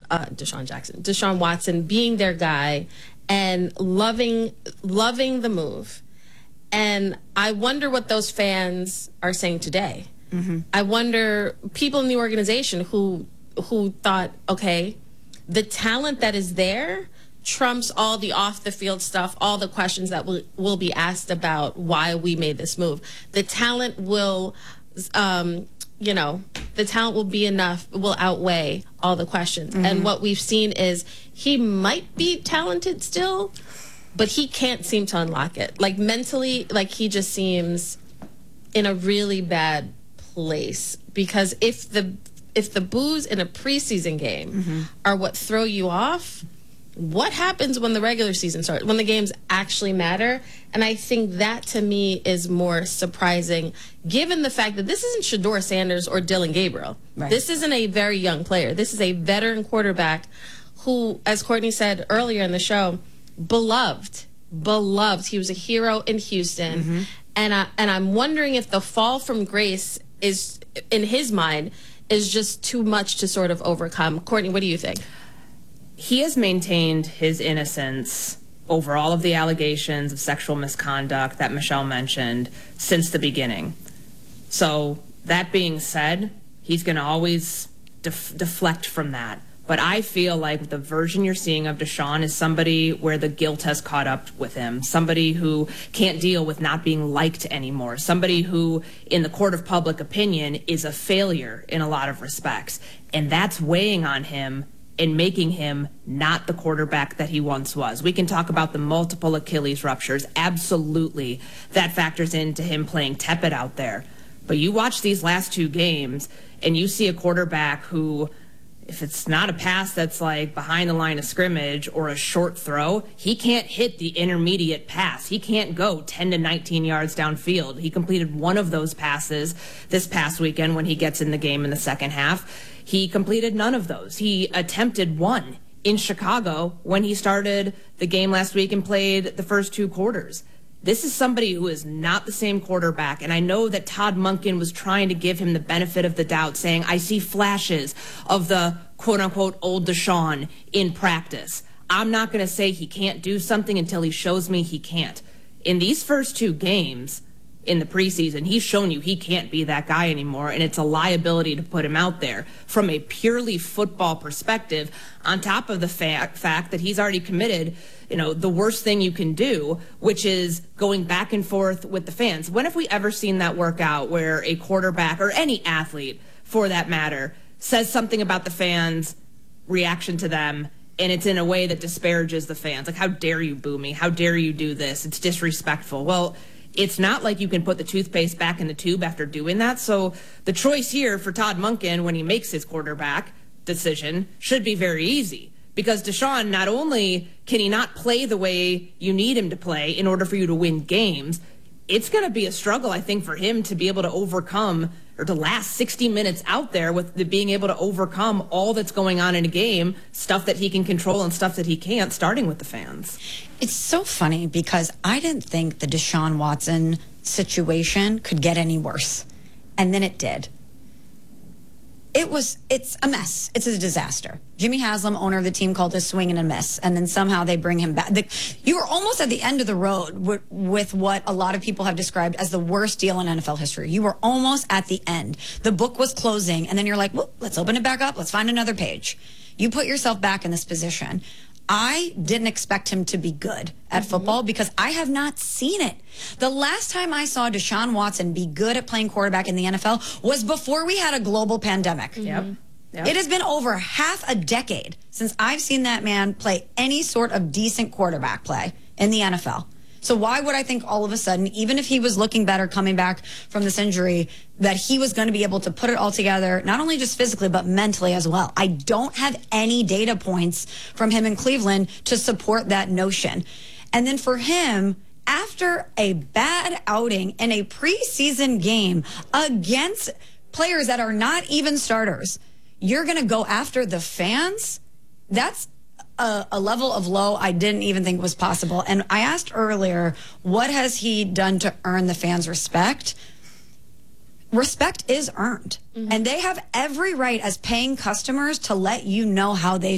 Deshaun Watson being their guy and loving the move. And I wonder what those fans are saying today. Mm-hmm. I wonder people in the organization who thought, okay, the talent that is there trumps all the off the field stuff, all the questions that will be asked about why we made this move. The talent will, the talent will be enough, will outweigh all the questions. Mm-hmm. And what we've seen is he might be talented still, but he can't seem to unlock it. Like mentally, like he just seems in a really bad place, because if the boos in a preseason game mm-hmm. are what throw you off, what happens when the regular season starts, when the games actually matter? And I think that, to me, is more surprising, given the fact that this isn't Shedeur Sanders or Dillon Gabriel. Right. This isn't a very young player. This is a veteran quarterback who, as Courtney said earlier in the show, beloved. He was a hero in Houston. Mm-hmm. And I'm wondering if the fall from grace is, in his mind, is just too much to sort of overcome. Courtney, what do you think? He has maintained his innocence over all of the allegations of sexual misconduct that Michelle mentioned since the beginning. So that being said, he's going to always deflect from that. But I feel like the version you're seeing of Deshaun is somebody where the guilt has caught up with him, somebody who can't deal with not being liked anymore, somebody who, in the court of public opinion, is a failure in a lot of respects. And that's weighing on him and making him not the quarterback that he once was. We can talk about the multiple Achilles ruptures. Absolutely, that factors into him playing tepid out there. But you watch these last two games, and you see a quarterback who, if it's not a pass that's like behind the line of scrimmage or a short throw, he can't hit the intermediate pass. He can't go 10 to 19 yards downfield. He completed one of those passes this past weekend when he gets in the game in the second half. He completed none of those. He attempted one in Chicago when he started the game last week and played the first two quarters. This is somebody who is not the same quarterback, and I know that Todd Monken was trying to give him the benefit of the doubt, saying, I see flashes of the quote-unquote old Deshaun in practice. I'm not going to say he can't do something until he shows me he can't. In these first two games in the preseason, he's shown you he can't be that guy anymore, and it's a liability to put him out there from a purely football perspective, on top of the fact that he's already committed the worst thing you can do, which is going back and forth with the fans. When have we ever seen that work out, where a quarterback, or any athlete for that matter, says something about the fans' reaction to them, and it's in a way that disparages the fans? Like, how dare you boo me? How dare you do this? It's disrespectful. Well, it's not like you can put the toothpaste back in the tube after doing that. So the choice here for Todd Monken, when he makes his quarterback decision, should be very easy. Because Deshaun, not only can he not play the way you need him to play in order for you to win games, it's going to be a struggle, I think, for him to be able to overcome, or to last 60 minutes out there with being able to overcome all that's going on in a game, stuff that he can control and stuff that he can't, starting with the fans. It's so funny because I didn't think the Deshaun Watson situation could get any worse. And then it did. It's a mess. It's a disaster. Jimmy Haslam, owner of the team, called it a swing and a miss, and then somehow they bring him back. You were almost at the end of the road with what a lot of people have described as the worst deal in NFL history. You were almost at the end. The book was closing, and then you're like, well, let's open it back up. Let's find another page. You put yourself back in this position. I didn't expect him to be good at football because I have not seen it. The last time I saw Deshaun Watson be good at playing quarterback in the NFL was before we had a global pandemic. Yep. It has been over half a decade since I've seen that man play any sort of decent quarterback play in the NFL. So why would I think all of a sudden, even if he was looking better coming back from this injury, that he was going to be able to put it all together, not only just physically, but mentally as well? I don't have any data points from him in Cleveland to support that notion. And then for him, after a bad outing in a preseason game against players that are not even starters, you're going to go after the fans? That's a level of low I didn't even think was possible. And I asked earlier, what has he done to earn the fans' respect? Respect is earned. And they have every right as paying customers to let you know how they